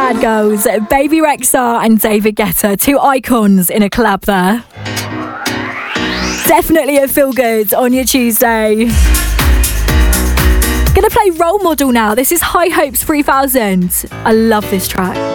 Bad Girls, Baby Rexha and David Guetta, two icons in a collab there. Definitely a feel good on your Tuesday. Gonna play Role Model now. This is High Hopes 3000. I love this track.